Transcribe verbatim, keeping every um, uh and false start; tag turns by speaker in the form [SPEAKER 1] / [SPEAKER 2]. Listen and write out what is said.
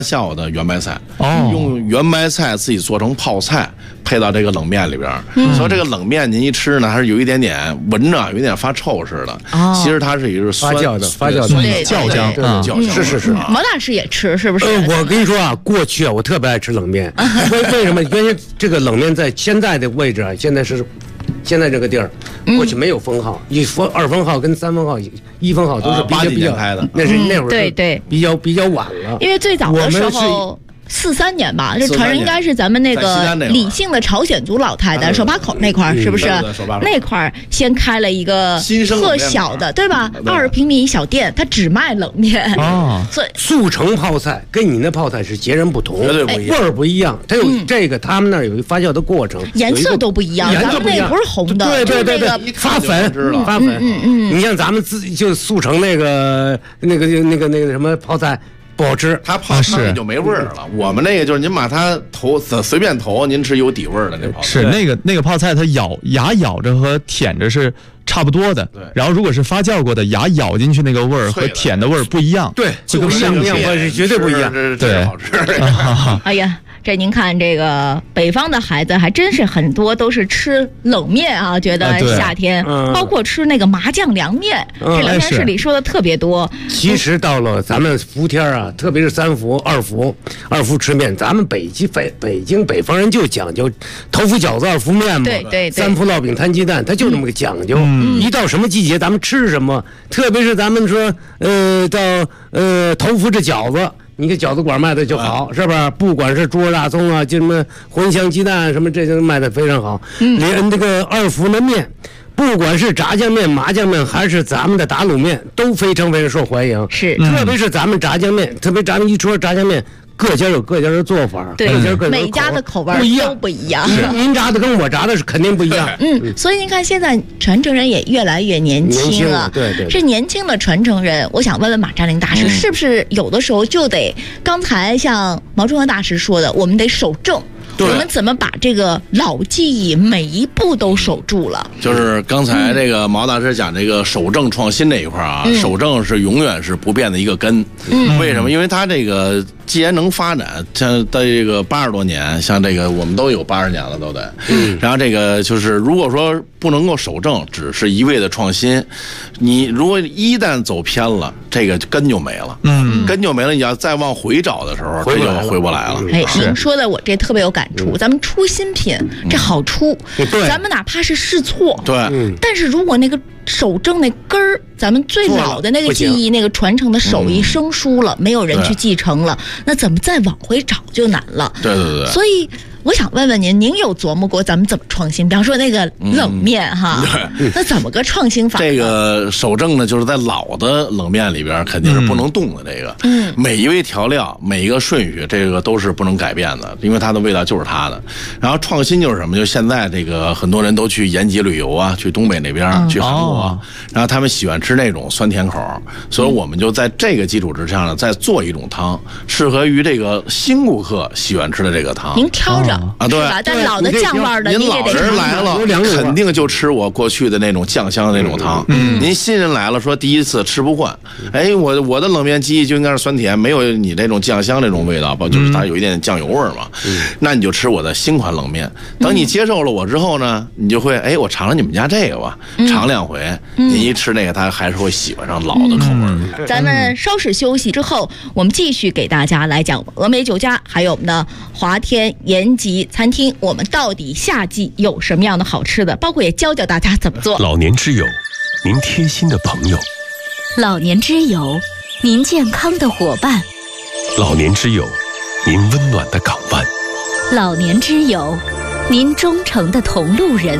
[SPEAKER 1] 下午的圆白菜，哦，用圆白菜自己做成泡菜，配到这个冷面里边，嗯、所以这个冷面您一吃呢，还是有一点点闻着有一点发臭似的。哦，其实它是一个酸
[SPEAKER 2] 发酵的发酵
[SPEAKER 1] 的
[SPEAKER 3] 酵浆，
[SPEAKER 1] 酵浆
[SPEAKER 2] 是是是。
[SPEAKER 3] 毛大师也吃是不是？
[SPEAKER 2] 呃，我跟你说啊，过去啊，我特别爱吃冷面，为为什么？因为这个冷面在现在的位置啊，现在是。现在这个地儿，过去没有分号，一分二分号跟三分号、一分号都是比较比较
[SPEAKER 1] 开的，
[SPEAKER 2] 那是那会儿
[SPEAKER 3] 对对
[SPEAKER 2] 比较比较晚了。
[SPEAKER 3] 因为最早的时候。四三年吧，这传人应该是咱们那个李姓的朝鲜族老太太手把口那块儿，是不是？那块儿先开了一个特小的，对吧？二十平米小店，它只卖冷面
[SPEAKER 2] 啊。所以速成泡菜跟你那泡菜是截然不同，味儿不一样。它有这个，他们那儿有一发酵的过程，
[SPEAKER 3] 颜色都不一样。咱们那个不是红的，
[SPEAKER 2] 对对对对，发粉发粉。嗯嗯，你像咱们自己就速成那个那个那个那个什么泡菜。不好吃，
[SPEAKER 1] 它泡汤也就没味儿了。我们那个就是您把它投随便投，您吃有底味儿的那泡菜。
[SPEAKER 4] 是那个那个泡菜，它咬牙咬着和舔着是差不多的。对。然后如果是发酵过的，牙咬进去那个味儿和舔的味儿不一样。
[SPEAKER 2] 对，
[SPEAKER 4] 这个
[SPEAKER 2] 不一样，是绝对不一样。
[SPEAKER 1] 对，好吃。
[SPEAKER 3] 哎呀。这您看，这个北方的孩子还真是很多都是吃冷面啊，觉得夏天，啊、包括吃那个麻酱凉面，嗯、这聊天室里说的特别多。
[SPEAKER 2] 其实到了咱们伏天啊，特别是三伏、二伏、二伏吃面，咱们北京北北京北方人就讲究头伏饺子、二伏面嘛，
[SPEAKER 3] 对对对，
[SPEAKER 2] 三伏烙饼、摊鸡蛋，他就这么个讲究。嗯、一到什么季节，咱们吃什么，特别是咱们说，呃，到呃头伏这饺子。你看饺子馆卖的就好，是吧？不管是猪肉大葱啊，就什么茴香鸡蛋什么，这些卖的非常好。嗯，连这个二伏的面，不管是炸酱面、麻酱面，还是咱们的打卤面，都非常非常受欢迎。
[SPEAKER 3] 是，
[SPEAKER 2] 特别是咱们炸酱面，特别咱们一说炸酱面。各家有各家的做法，
[SPEAKER 3] 对，
[SPEAKER 2] 各家各
[SPEAKER 3] 每家的口味
[SPEAKER 2] 不一样，
[SPEAKER 3] 都不一样。
[SPEAKER 2] 您炸的跟我炸的是肯定不一样。
[SPEAKER 3] 嗯，所以您看，现在传承人也越来越年轻了。
[SPEAKER 2] 对对，
[SPEAKER 3] 这年轻的传承人，我想问问马占林大师，是不是有的时候就得刚才像毛中和大师说的，我们得守正。我们怎么把这个老技艺每一步都守住了？
[SPEAKER 1] 就是刚才这个毛大师讲这个守正创新这一块啊，嗯、守正是永远是不变的一个根。嗯，为什么？因为它这个既然能发展，像在这个八十多年，像这个我们都有八十年了，都得。嗯，然后这个就是如果说不能够守正，只是一味的创新，你如果一旦走偏了，这个根就没了。嗯，根就没了，你要再往回找的时候，这就回不来了。
[SPEAKER 3] 哎，您说的我这特别有感。咱们出新品，这好出。
[SPEAKER 2] 嗯、
[SPEAKER 3] 咱们哪怕是试错，
[SPEAKER 1] 对，
[SPEAKER 3] 嗯、但是如果那个守正那根儿，咱们最老的那个技艺、那个传承的手艺生疏了，嗯、没有人去继承了，那怎么再往回找就难了。
[SPEAKER 1] 对对对。
[SPEAKER 3] 所以我想问问您，您有琢磨过咱们怎么创新？比方说那个冷面、嗯、哈，那怎么个创新法？
[SPEAKER 1] 这个守正呢，就是在老的冷面里边肯定是不能动的。这个，嗯，每一味调料，每一个顺序，这个都是不能改变的，因为它的味道就是它的。然后创新就是什么？就现在这个很多人都去延吉旅游啊，去东北那边，嗯、去韩国，哦、然后他们喜欢吃那种酸甜口，所以我们就在这个基础之上呢，再做一种汤，适合于这个新顾客喜欢吃的这个汤。
[SPEAKER 3] 您挑着。
[SPEAKER 1] 啊，对，
[SPEAKER 3] 但老的酱味的，
[SPEAKER 1] 您老人来了，肯定就吃我过去的那种酱香的那种汤。嗯，您新人来了，说第一次吃不惯，哎，我我的冷面记忆就应该是酸甜，没有你这种酱香这种味道，不就是它有一点酱油味嘛？嗯，那你就吃我的新款冷面。等你接受了我之后呢，你就会，哎，我尝尝你们家这个吧，尝两回，你一吃那个，他还是会喜欢上老的口味。
[SPEAKER 3] 咱们稍事休息之后，我们继续给大家来讲峨眉酒家，还有我们的华天延吉餐厅，我们到底夏季有什么样的好吃的，包括也教教大家怎么做。
[SPEAKER 5] 老年之友，您贴心的朋友；
[SPEAKER 6] 老年之友，您健康的伙伴；
[SPEAKER 5] 老年之友，您温暖的港湾；
[SPEAKER 6] 老年之友，您忠诚的同路人。